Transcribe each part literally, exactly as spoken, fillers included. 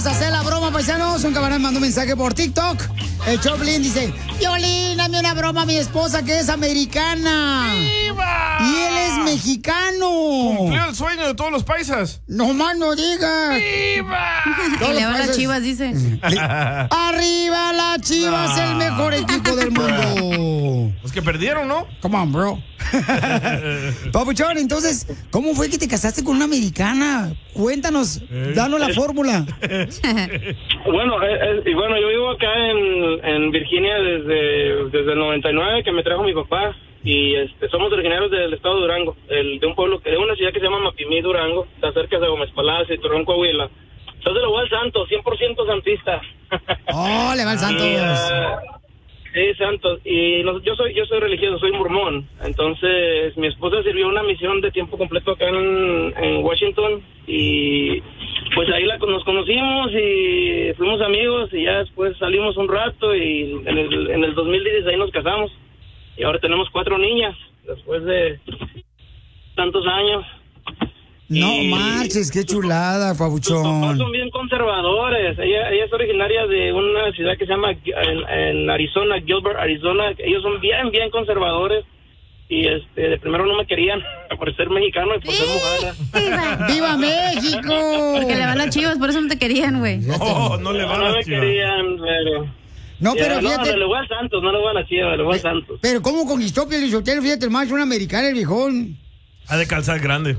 Vamos a hacer la broma, paisanos. Un camarada mandó un mensaje por TikTok. El Choplin dice: Piolín, dame una broma a mi esposa que es americana. ¡Viva! Y él es mexicano. Cumplió el sueño de todos los paisas. No más no digas. ¡Viva! Y le van las Chivas, dice. ¡Arriba las Chivas, el mejor equipo del mundo! Los que perdieron, ¿no? Come on, bro. Papuchón, entonces, ¿cómo fue que te casaste con una americana? Cuéntanos, danos la fórmula. Bueno, eh, eh, y bueno, yo vivo acá en, en Virginia desde, desde el noventa y nueve, que me trajo mi papá. Y este, somos originarios del estado de Durango, el, de un pueblo, de una ciudad que se llama Mapimí, Durango. Está cerca de Gómez Palacio y Torreón, Coahuila. Entonces le voy al Santos, cien por ciento santista. ¡Oh, le va al Santos! Y, uh, sí, Santos. Y no, yo soy yo soy religioso, soy mormón. Entonces mi esposa sirvió una misión de tiempo completo acá en, en Washington. Y pues ahí la, nos conocimos y fuimos amigos. Y ya después salimos un rato y en el, en el dos mil dieciséis nos casamos. Y ahora tenemos cuatro niñas, después de tantos años. No y marches, qué chulada, Papuchón. Sus papás son bien conservadores. Ella, ella es originaria de una ciudad que se llama en, en Arizona, Gilbert, Arizona. Ellos son bien, bien conservadores. Y este, de primero no me querían por ser mexicano y por ser mujer. ¡Viva México! Porque le van las Chivas, por eso no te querían, güey. No, no le van No, a no me las Chivas. querían, pero... No, pero Ya, fíjate. No, le voy al Santos, no le voy a la Chivas, le voy al Santos. Pero ¿cómo conquistó Piolín Sotelo? Fíjate, más una americana, el viejón. Ha de calzar grande.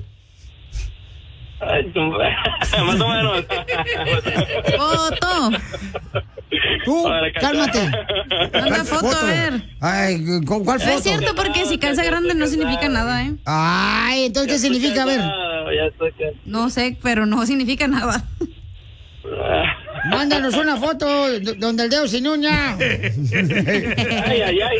Ay, más o menos. ¡Foto! Tú, Ahora, cálmate. Manda foto, a ver. Ay, ¿con cuál foto? Es cierto, porque si calza grande no significa nada, ¿eh? Ay, entonces, ¿qué significa? A ver. Ya estoy acá. No sé, pero no significa nada. Mándanos una foto d- donde el dedo sin uña. Ay, ay, ay.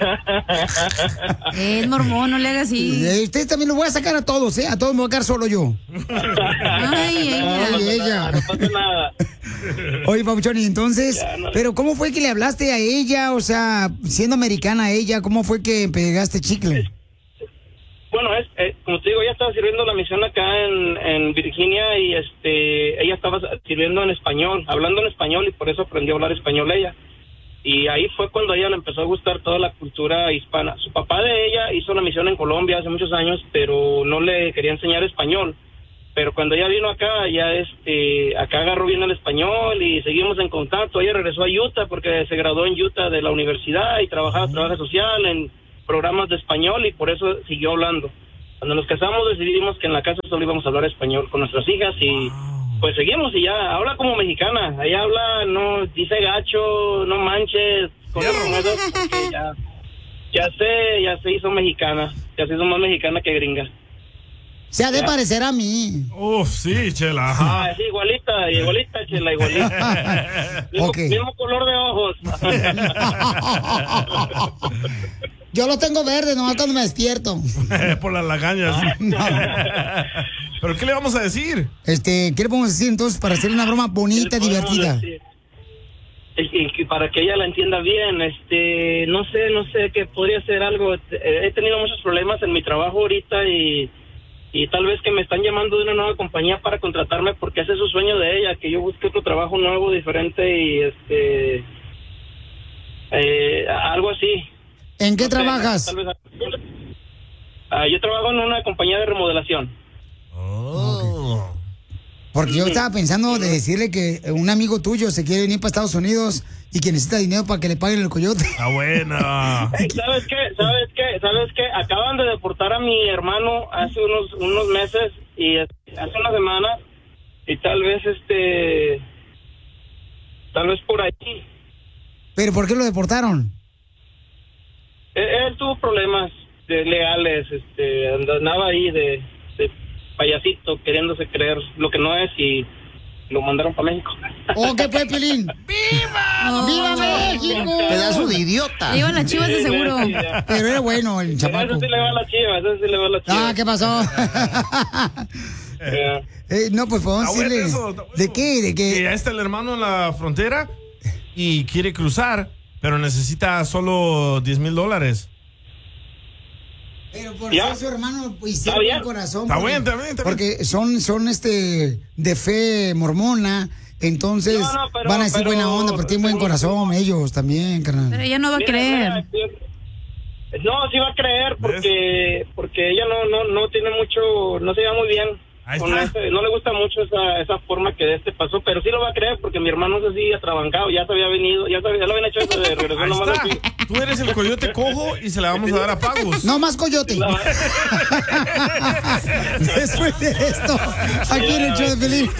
Es mormón, no le hagas así. Eh, Ustedes también lo voy a sacar a todos, ¿eh? A todos me voy a quedar solo yo. Ay, ella. Ay, ella. No pasa nada. Oye, Papuchón, y entonces, Ya, no. ¿pero cómo fue que le hablaste a ella? O sea, siendo americana a ella, ¿cómo fue que pegaste chicle? Bueno, es, eh, como te digo, ella estaba sirviendo la misión acá en, en Virginia y este, ella estaba sirviendo en español, hablando en español y por eso aprendió a hablar español ella. Y ahí fue cuando a ella le empezó a gustar toda la cultura hispana. Su papá de ella hizo la misión en Colombia hace muchos años, pero no le quería enseñar español. Pero cuando ella vino acá, ya este, acá agarró bien el español y seguimos en contacto. Ella regresó a Utah porque se graduó en Utah de la universidad y trabajaba trabajo social en programas de español y por eso siguió hablando. Cuando nos casamos decidimos que en la casa solo íbamos a hablar español con nuestras hijas y pues seguimos y ya habla como mexicana. Ella habla, no dice gacho, no manches, cosas como esas, porque ya, ya se, ya se hizo mexicana, ya se hizo más mexicana que gringa. Se ha de parecer a mí. Oh, sí, Chela. Ajá. Ah, sí, igualita, igualita, chela, igualita. Mismo, Ok. mismo color de ojos. Yo lo tengo verde, nomás cuando me despierto. Por las lagañas. ¿Pero qué le vamos a decir? Este, ¿qué le podemos decir entonces para hacer una broma bonita, ¿Qué le podemos divertida? decir? Y- y que para que ella la entienda bien, este, no sé, no sé, que podría ser algo. Eh, He tenido muchos problemas en mi trabajo ahorita y, y tal vez que me están llamando de una nueva compañía para contratarme porque ese es su sueño de ella, que yo busque otro trabajo nuevo, diferente y este, eh, algo así. ¿En qué No sé, trabajas? tal vez- Ah, yo trabajo en una compañía de remodelación. Oh. Porque yo estaba pensando de decirle que un amigo tuyo se quiere venir para Estados Unidos y que necesita dinero para que le paguen el coyote. Está buena. Ey, ¿Sabes qué? ¿Sabes qué? ¿Sabes qué? Acaban de deportar a mi hermano hace unos unos meses y este, hace una semana y tal vez este tal vez por ahí ¿Pero por qué lo deportaron? él, él tuvo problemas de legales, este andaba ahí de, de payasito queriéndose creer lo que no es y lo mandaron para México. ¿O qué fue, Piolín? ¡Viva! ¡Viva México! Pedazo de idiota. Le iban las Chivas de seguro. Sí, ya. Pero era bueno el chamaco. Eso sí le va a la chiva, eso sí le va a la chiva. Ah, ¿qué pasó? Eh, Eh, no, pues podemos Está bueno decirle. eso, está bueno. ¿De qué? ¿De Que qué? ya está el hermano en la frontera y quiere cruzar, pero necesita solo diez mil dólares. Pero por ¿Ya? ser su hermano, pues Está hicieron bien. un corazón. Está porque- bien, está bien, está bien. Porque son, son este de fe mormona Entonces, No, no, pero- van a decir pero- buena onda, pero tienen buen corazón ellos también, carnal. Pero ella no va a Mira, creer. mira, no, sí va a creer porque porque ella no no no tiene mucho, no se lleva muy bien. Ahí Con está. este, no le gusta mucho esa esa forma que de este pasó, pero sí lo va a creer porque mi hermano se sigue atrabancado, ya se había venido, ya, se había- ya lo habían hecho eso de regresar Ahí nomás está. así. Tú eres el coyote cojo y se la vamos a dar a pagos. No más coyote. Después de esto, aquí en el show de Pelín.